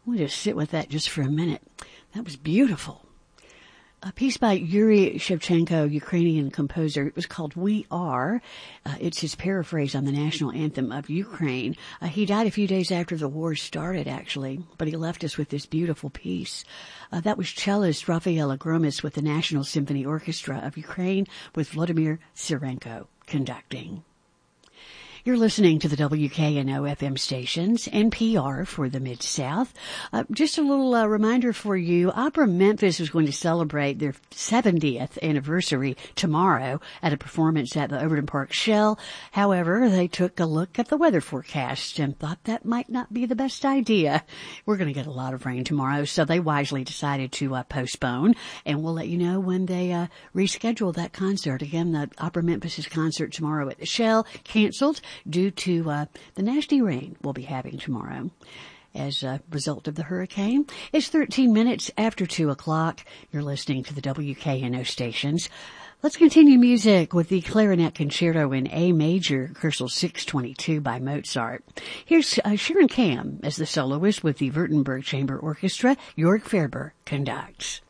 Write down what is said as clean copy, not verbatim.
We'll just sit with that just for a minute. That was beautiful. A piece by Yuri Shevchenko, Ukrainian composer. It was called We Are. It's his paraphrase on the national anthem of Ukraine. He died a few days after the war started, actually, but he left us with this beautiful piece. That was cellist Rafael Agromis with the National Symphony Orchestra of Ukraine with Vladimir Sirenko conducting. You're listening to the WKNO FM stations, NPR for the Mid-South. Just a little reminder for you, Opera Memphis is going to celebrate their 70th anniversary tomorrow at a performance at the Overton Park Shell. However, they took a look at the weather forecast and thought that might not be the best idea. We're going to get a lot of rain tomorrow, so they wisely decided to postpone, and we'll let you know when they reschedule that concert. Again, the Opera Memphis' concert tomorrow at the Shell, canceled due to the nasty rain we'll be having tomorrow as a result of the hurricane. It's 13 minutes after 2 o'clock. You're listening to the WKNO stations. Let's continue music with the Clarinet Concerto in A Major, Kursel 622 by Mozart. Here's Sharon Kam as the soloist with the Württemberg Chamber Orchestra. Jörg Ferber conducts.